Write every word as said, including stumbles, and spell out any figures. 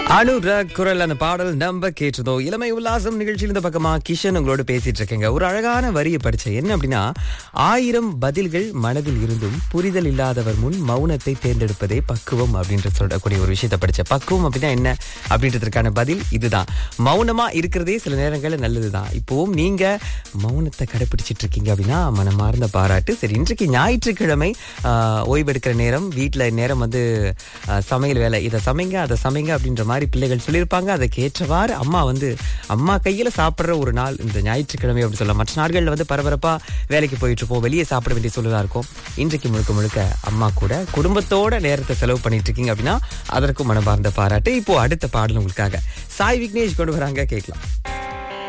அனுராக் குரல் அந்த பாடல் நம்ம கேட்டதோ. இளமை உல்லாசம் நிகழ்ச்சியில் இந்த பக்கமா கிஷன் உங்களோட பேசிட்டு இருக்கேங்க. ஒரு அழகான வரியை படிச்சேன். என்ன அப்படின்னா, ஆயிரம் பதில்கள் மனதில் இருந்தும் புரிதல் இல்லாதவர் முன் மௌனத்தை தேர்ந்தெடுப்பதே பக்குவம் அப்படின்ற சொல்லக்கூடிய ஒரு விஷயத்தை படிச்சேன். பக்குவம் அப்படின்னா என்ன அப்படின்றதுக்கான பதில் இதுதான். மௌனமா இருக்கிறதே சில நேரங்களில் நல்லதுதான். இப்போவும் நீங்க மௌனத்தை கடைபிடிச்சிட்டு இருக்கீங்க அப்படின்னா மனமார்ந்த பாராட்டு. சரி, இன்றைக்கு ஞாயிற்றுக்கிழமை ஆஹ், ஓய்வெடுக்கிற நேரம், வீட்டுல நேரம் வந்து ஆஹ், சமையல் வேலை, இதை சமைங்க அதை சமைங்க அப்படின்ற மாதிரி பிள்ளைகள் சொல்லியிருப்பாங்க. அதுக்கு ஏற்றவாறு அம்மா வந்து அம்மா கையில சாப்பிடுற ஒரு நாள் இந்த ஞாயிற்றுக்கிழமை அப்படி சொல்லலாம். மற்ற நாட்கள்ல வந்து பரபரப்பா வேலைக்கு போயிட்டு இருப்போம், வெளியே சாப்பிட வேண்டிய சூழலா இருக்கும். இன்றைக்கு முழுக்க முழுக்க அம்மா கூட குடும்பத்தோட நேரத்தை செலவு பண்ணிட்டு இருக்கீங்க அப்படின்னா அதற்கும் மனமார்ந்த பாராட்டு. இப்போ அடுத்த பாடல் உங்களுக்காக சாய் விக்னேஷ் கொண்டு வராங்க, கேட்கலாம்.